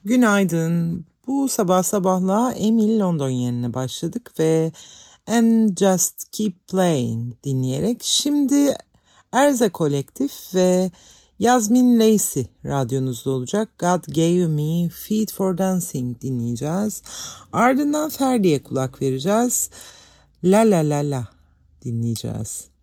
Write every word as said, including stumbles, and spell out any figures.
Günaydın. Bu sabah sabahla Emil London yerine başladık ve And Just Keep Playing dinleyerek şimdi Erze Kolektif ve Yasmin Lacey radyonuzda olacak. God Gave Me Feet for Dancing dinleyeceğiz. Ardından Ferdi'ye kulak vereceğiz. La La La La dinleyeceğiz.